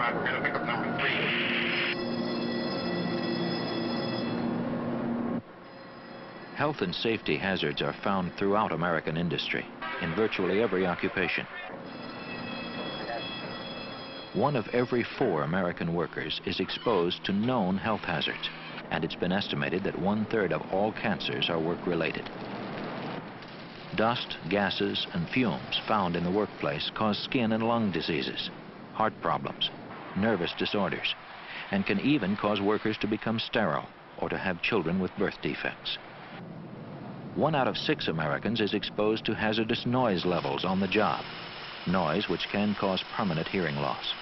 pickup number 3. Health and safety hazards are found throughout American industry, in virtually every occupation. 1 of every 4 American workers is exposed to known health hazards, and it's been estimated that 1/3 of all cancers are work-related. Dust, gases, and fumes found in the workplace cause skin and lung diseases, heart problems, nervous disorders, and can even cause workers to become sterile or to have children with birth defects. 1 out of 6 Americans is exposed to hazardous noise levels on the job, noise which can cause permanent hearing loss.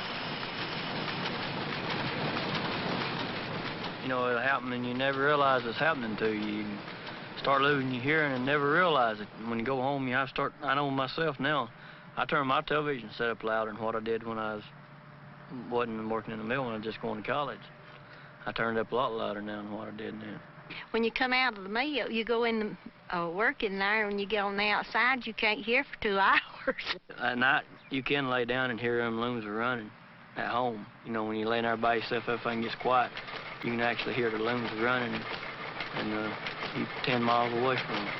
You know, it'll happen and you never realize it's happening to you. You start losing your hearing and never realize it. When you go home, you have to start, I know myself now, I turn my television set up louder than what I did when I wasn't working in the mill, when I was just going to college. I turned it up a lot louder now than what I did then. When you come out of the mill, you go in the work in there, and you get on the outside, you can't hear for 2 hours. At night, you can lay down and hear them looms are running at home. You know, when you lay there by yourself, everything gets quiet, you can actually hear the looms running, and you're 10 miles away from them.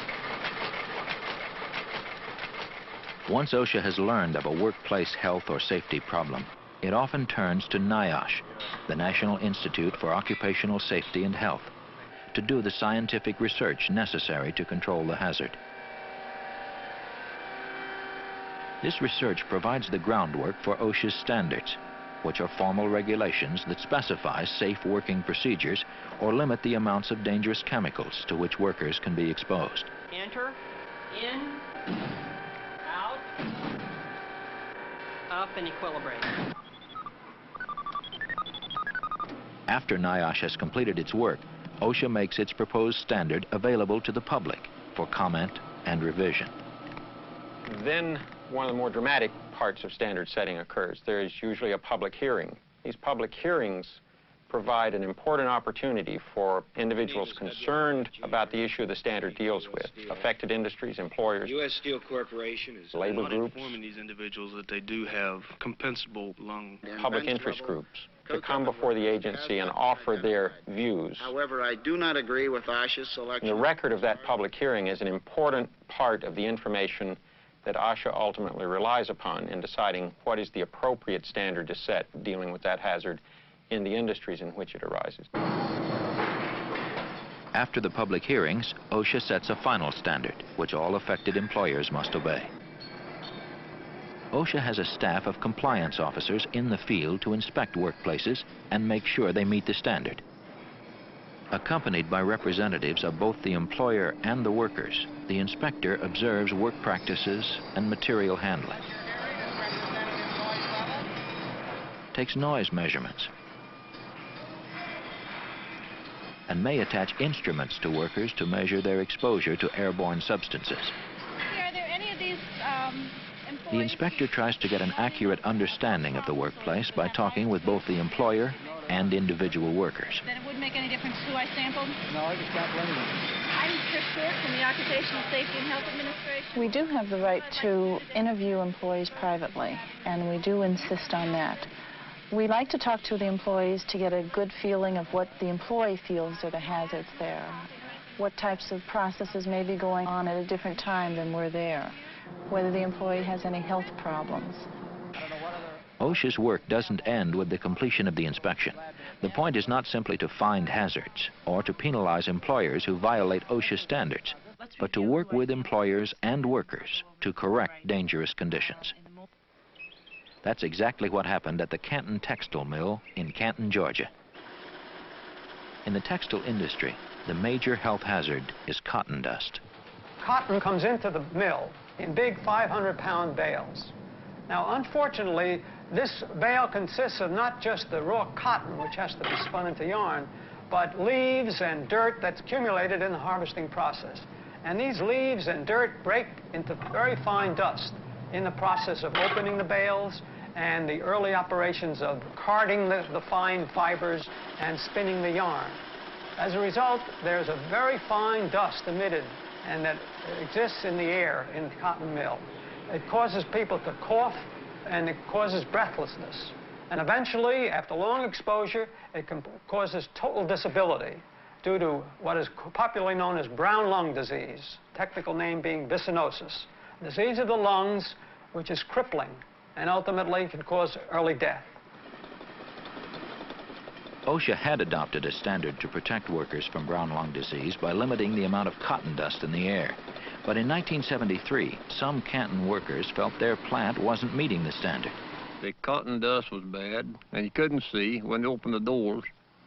Once OSHA has learned of a workplace health or safety problem, it often turns to NIOSH, the National Institute for Occupational Safety and Health, to do the scientific research necessary to control the hazard. This research provides the groundwork for OSHA's standards, which are formal regulations that specify safe working procedures or limit the amounts of dangerous chemicals to which workers can be exposed. Enter, in, out, up, and equilibrate. After NIOSH has completed its work, OSHA makes its proposed standard available to the public for comment and revision. Then one of the more dramatic parts of standard setting occurs. There is usually a public hearing. These public hearings provide an important opportunity for individuals concerned about the issue the standard deals with, affected industries, employers, U.S. Steel Corporation is labor groups, informing these individuals that they do have compensable lung. public interest groups, to come before the agency and offer their views. However, I do not agree with OSHA's selection. The record of that public hearing is an important part of the information that OSHA ultimately relies upon in deciding what is the appropriate standard to set dealing with that hazard in the industries in which it arises. After the public hearings, OSHA sets a final standard, which all affected employers must obey. OSHA has a staff of compliance officers in the field to inspect workplaces and make sure they meet the standard. Accompanied by representatives of both the employer and the workers, the inspector observes work practices and material handling, takes noise measurements, and may attach instruments to workers to measure their exposure to airborne substances. Are there any of these employees? The inspector tries to get an accurate understanding of the workplace by talking with both the employer and individual workers. Then it wouldn't make any difference who I sampled? No, I just sampled anyone. I'm Chris Short from the Occupational Safety and Health Administration. We do have the right to interview employees privately, and we do insist on that. We like to talk to the employees to get a good feeling of what the employee feels are the hazards there, what types of processes may be going on at a different time than we're there, whether the employee has any health problems. OSHA's work doesn't end with the completion of the inspection. The point is not simply to find hazards or to penalize employers who violate OSHA standards, but to work with employers and workers to correct dangerous conditions. That's exactly what happened at the Canton Textile Mill in Canton, Georgia. In the textile industry, the major health hazard is cotton dust. Cotton comes into the mill in big 500-pound bales. Now, unfortunately, this bale consists of not just the raw cotton, which has to be spun into yarn, but leaves and dirt that's accumulated in the harvesting process. And these leaves and dirt break into very fine dust in the process of opening the bales and the early operations of carding the fine fibers and spinning the yarn. As a result, there's a very fine dust emitted and that exists in the air in the cotton mill. It causes people to cough and it causes breathlessness. And eventually, after long exposure, it causes total disability due to what is popularly known as brown lung disease, technical name being byssinosis, disease of the lungs, which is crippling and ultimately can cause early death. OSHA had adopted a standard to protect workers from brown lung disease by limiting the amount of cotton dust in the air. But in 1973, some Canton workers felt their plant wasn't meeting the standard. The cotton dust was bad, and you couldn't see when you opened the doors.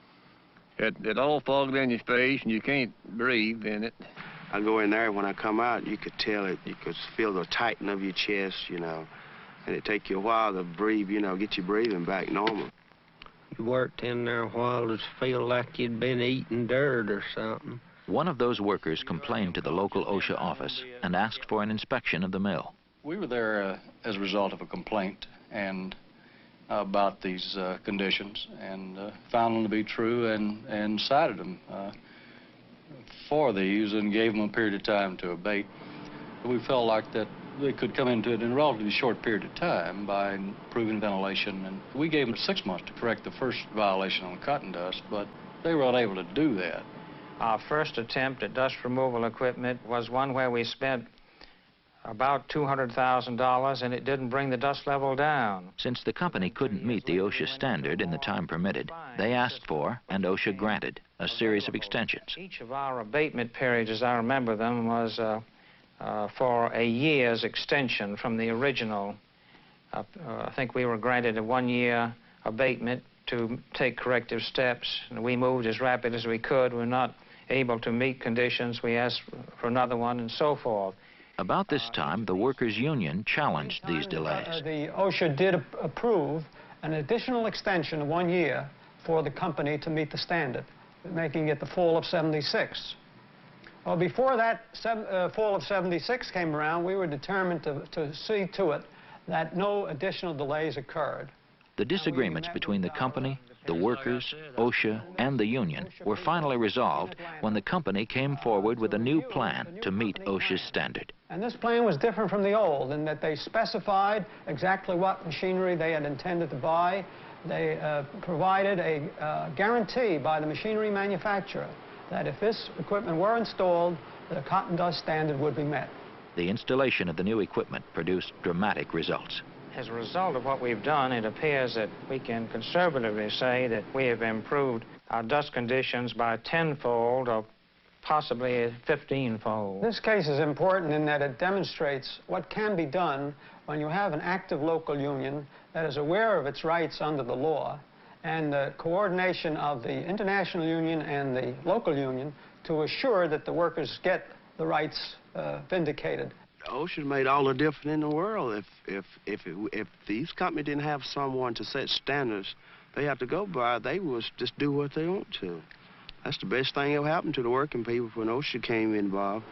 It all fogged in your face, and you can't breathe in it. I go in there, when I come out, you could tell it. You could feel the tightening of your chest, you know, and it take you a while to breathe, you know, get your breathing back normal. You worked in there a while to feel like you'd been eating dirt or something. One of those workers complained to the local OSHA office and asked for an inspection of the mill. We were there as a result of a complaint and about these conditions, and found them to be true and cited them for these and gave them a period of time to abate. We felt like that they could come into it in a relatively short period of time by improving ventilation, and we gave them 6 months to correct the first violation on cotton dust, but they were unable to do that. Our first attempt at dust removal equipment was one where we spent about $200,000, and it didn't bring the dust level down. Since the company couldn't meet the OSHA standard in the time permitted, they asked for, and OSHA granted, a series of extensions. Each of our abatement periods, as I remember them, was for a year's extension from the original. I think we were granted a 1-year abatement to take corrective steps, and we moved as rapid as we could. We're not able to meet conditions. We asked for another one, and so forth. About this time, the workers' union challenged these delays. The OSHA did approve an additional extension of 1 year for the company to meet the standard, making it the fall of '76. Well, before that fall of '76 came around, we were determined to see to it that no additional delays occurred. The disagreements between the company, the workers, OSHA, and the union were finally resolved when the company came forward with a new plan to meet OSHA's standard. And this plan was different from the old in that they specified exactly what machinery they had intended to buy. They provided a guarantee by the machinery manufacturer that if this equipment were installed, the cotton dust standard would be met. The installation of the new equipment produced dramatic results. As a result of what we've done, it appears that we can conservatively say that we have improved our dust conditions by 10-fold or possibly 15-fold. This case is important in that it demonstrates what can be done when you have an active local union that is aware of its rights under the law, and the coordination of the international union and the local union to assure that the workers get the rights vindicated. OSHA made all the difference in the world. If these companies didn't have someone to set standards they have to go by, they would just do what they want to. That's the best thing that happened to the working people when OSHA came involved.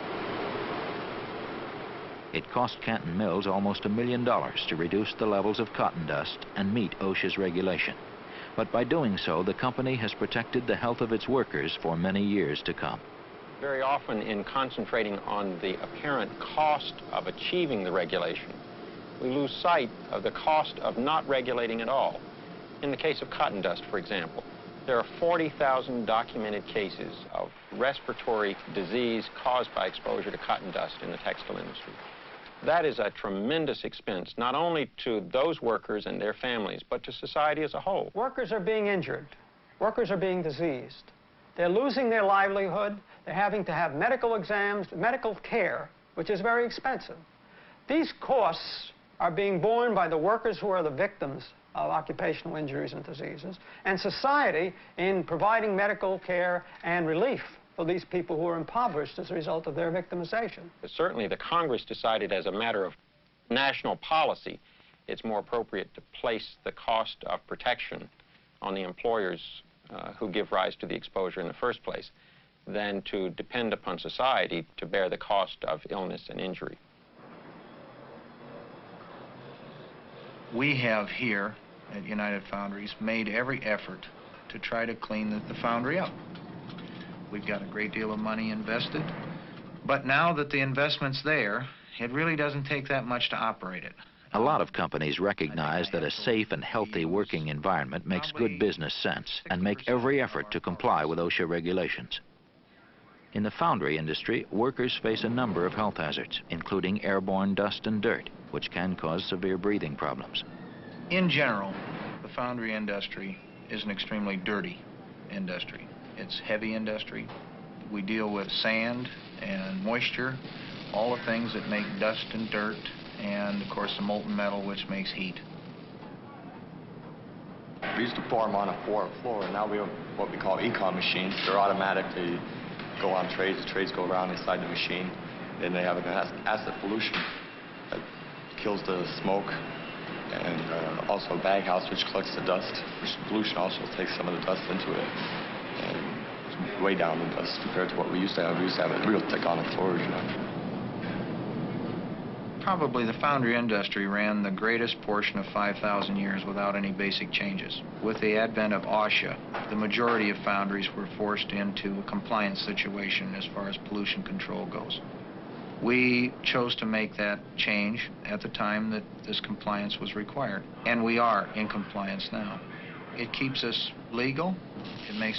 It cost Canton Mills almost $1 million to reduce the levels of cotton dust and meet OSHA's regulation. But by doing so, the company has protected the health of its workers for many years to come. Very often, in concentrating on the apparent cost of achieving the regulation, we lose sight of the cost of not regulating at all. In the case of cotton dust, for example, there are 40,000 documented cases of respiratory disease caused by exposure to cotton dust in the textile industry. That is a tremendous expense, not only to those workers and their families, but to society as a whole. Workers are being injured. Workers are being diseased. They're losing their livelihood. They're having to have medical exams, medical care, which is very expensive. These costs are being borne by the workers who are the victims of occupational injuries and diseases, and society in providing medical care and relief for these people who are impoverished as a result of their victimization. Certainly, the Congress decided as a matter of national policy, it's more appropriate to place the cost of protection on the employers who give rise to the exposure in the first place than to depend upon society to bear the cost of illness and injury. We have here at United Foundries made every effort to try to clean the foundry up. We've got a great deal of money invested, but now that the investment's there, it really doesn't take that much to operate it. A lot of companies recognize that a safe and healthy working environment makes good business sense and make every effort to comply with OSHA regulations. In the foundry industry, workers face a number of health hazards, including airborne dust and dirt, which can cause severe breathing problems. In general, the foundry industry is an extremely dirty industry. It's heavy industry. We deal with sand and moisture, all the things that make dust and dirt, and of course the molten metal, which makes heat. We used to form on a floor, and now we have what we call econ machines. They're automatic. They go on trays. The trays go around inside the machine. Then they have an acid pollution that kills the smoke, and also a bag house which collects the dust, which pollution also takes some of the dust into it. And it's way down the dust compared to what we used to have. We used to have it real thick on the floors, you know. Probably the foundry industry ran the greatest portion of 5,000 years without any basic changes. With the advent of OSHA, the majority of foundries were forced into a compliance situation as far as pollution control goes. We chose to make that change at the time that this compliance was required, and we are in compliance now. It keeps us legal, it makes